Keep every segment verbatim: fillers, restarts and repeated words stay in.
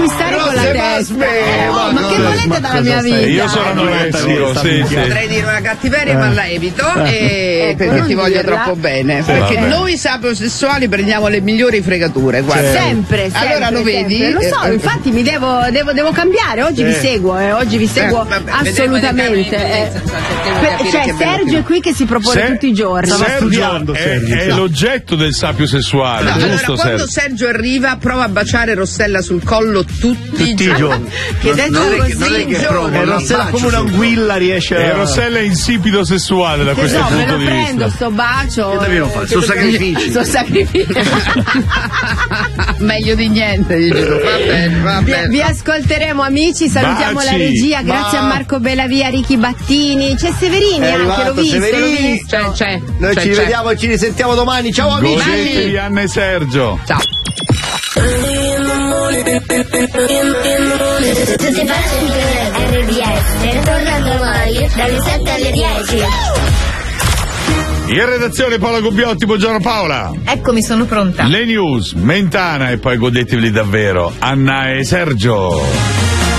conquistare con la testa. Oh, ma che volete dalla mia vita? Io sono anoressico, sì, sì. Potrei dire una cattiveria, ma la evito, e perché ti voglio troppo bene. Perché noi sapiosessuali prendiamo le migliori fregature. Guarda. Sempre, sempre. Allora lo vedi? Sempre. Lo so, infatti mi devo, devo, devo cambiare. Oggi vi seguo, eh. Oggi vi seguo Eh, vabbè, assolutamente. Eh. Per- cioè, Sergio è qui che si propone Se- tutti i giorni. Sergio è, è l'oggetto del sapio sessuale, No, giusto? allora, quando Sergio? Sergio arriva, prova a baciare Rossella sul collo tutti, Tutti i giorni. Che detto Non è che- così, non è che in prova, giorno, è Rossella come un'anguilla riesce E a... Rossella è insipido sessuale da questo No, me punto lo di prendo vista. sto bacio. Che devi non fare? Sono Che dobbiamo- sacrifici. Sono sacrifici. Meglio di niente, dici tu. Va bene, va Vi, bene. vi ascolteremo amici, salutiamo Baci. la regia, grazie Ma- a Marco Bellavia, Ricky Battini, c'è Severini È anche, l'ho arrivato visto, l'ho Severini. visto. C'è, c'è. Noi c'è, ci c'è. vediamo e ci risentiamo domani. Ciao amici! Godetevi Anna e Sergio. Ciao. Tutti pazzi per R D S, torna domani dalle sette alle dieci. In redazione Paola Gubbiotti, buongiorno Paola. Eccomi, sono pronta. Le news, Mentana e poi godeteveli davvero. Anna e Sergio.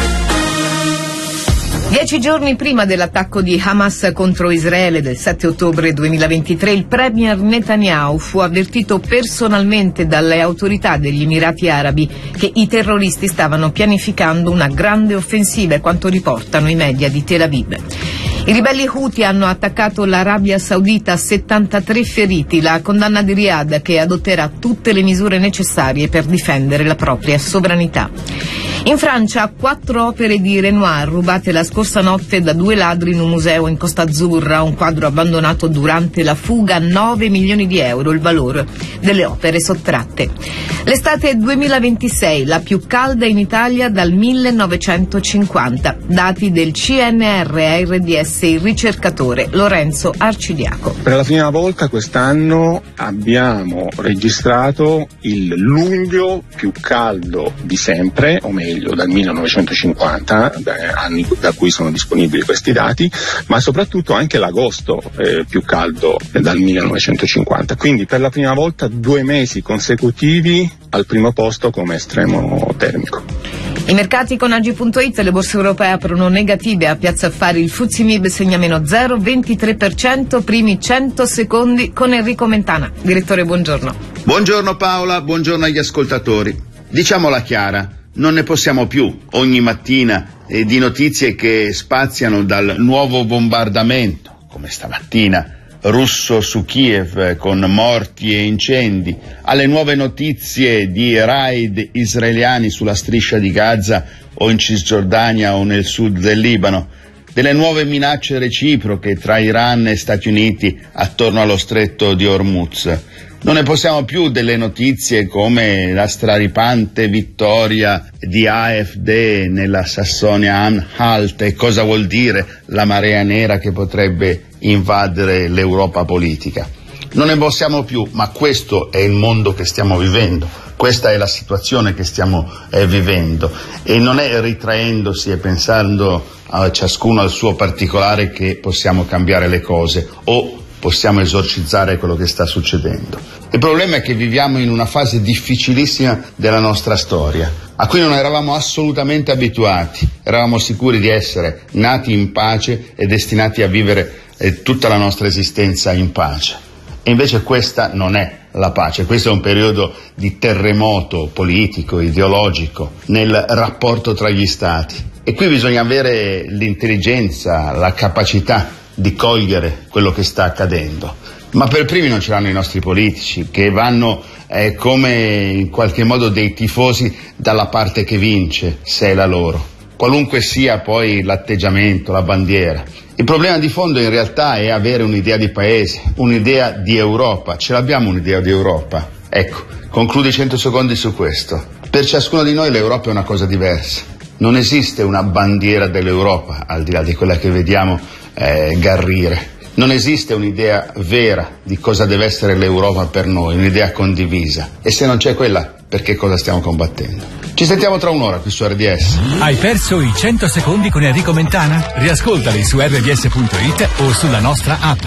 Dieci giorni prima dell'attacco di Hamas contro Israele del sette ottobre duemilaventitré, il premier Netanyahu fu avvertito personalmente dalle autorità degli Emirati Arabi che i terroristi stavano pianificando una grande offensiva, è quanto riportano i media di Tel Aviv. I ribelli Houthi hanno attaccato l'Arabia Saudita, settantatré feriti, la condanna di Riyadh che adotterà tutte le misure necessarie per difendere la propria sovranità. In Francia, quattro opere di Renoir rubate la scorsa notte da due ladri in un museo in Costa Azzurra, un quadro abbandonato durante la fuga, nove milioni di euro il valore delle opere sottratte. L'estate duemilaventisei, la più calda in Italia dal millenovecentocinquanta, dati del C N R A R D S, il ricercatore Lorenzo Arcidiaco. Per la prima volta quest'anno abbiamo registrato il luglio più caldo di sempre, o meglio dal millenovecentocinquanta, da, anni da cui sono disponibili questi dati, ma soprattutto anche l'agosto eh, più caldo dal millenovecentocinquanta. Quindi per la prima volta due mesi consecutivi al primo posto come estremo termico. I mercati con Agi punto it, le borse europee aprono negative, a Piazza Affari il F T S E M I B segna meno zero virgola ventitré per cento, primi cento secondi con Enrico Mentana. Direttore, buongiorno. Buongiorno Paola, buongiorno agli ascoltatori. Diciamola chiara, non ne possiamo più ogni mattina eh, di notizie che spaziano dal nuovo bombardamento, come stamattina, russo su Kiev eh, con morti e incendi, alle nuove notizie di raid israeliani sulla striscia di Gaza o in Cisgiordania o nel sud del Libano, delle nuove minacce reciproche tra Iran e Stati Uniti attorno allo stretto di Hormuz. Non ne possiamo più delle notizie come la straripante vittoria di A F D nella Sassonia-Anhalt e cosa vuol dire la marea nera che potrebbe invadere l'Europa politica. Non ne possiamo più, ma questo è il mondo che stiamo vivendo, questa è la situazione che stiamo eh, vivendo, e non è ritraendosi e pensando a ciascuno al suo particolare che possiamo cambiare le cose o possiamo esorcizzare quello che sta succedendo. Il problema è che viviamo in una fase difficilissima della nostra storia, a cui non eravamo assolutamente abituati, eravamo sicuri di essere nati in pace e destinati a vivere eh, tutta la nostra esistenza in pace. E invece questa non è la pace, questo è un periodo di terremoto politico, ideologico, nel rapporto tra gli stati. E qui bisogna avere l'intelligenza, la capacità di cogliere quello che sta accadendo. Ma per primi non ce l'hanno i nostri politici, che vanno eh, come in qualche modo dei tifosi dalla parte che vince, se è la loro, qualunque sia poi l'atteggiamento, la bandiera. Il problema di fondo in realtà è avere un'idea di paese, un'idea di Europa. Ce l'abbiamo un'idea di Europa? Ecco, concludo i cento secondi su questo. Per ciascuno di noi l'Europa è una cosa diversa. Non esiste una bandiera dell'Europa, al di là di quella che vediamo eh, garrire. Non esiste un'idea vera di cosa deve essere l'Europa per noi, un'idea condivisa. E se non c'è quella, perché cosa stiamo combattendo? Ci sentiamo tra un'ora qui su R D S. Hai perso i cento secondi con Enrico Mentana? Riascoltali su R D S punto it o sulla nostra app.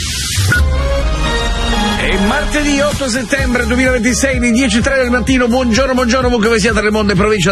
È martedì otto settembre duemilaventisei, alle dieci e tre del mattino. Buongiorno, buongiorno, ovunque voi siate nel mondo e provincia.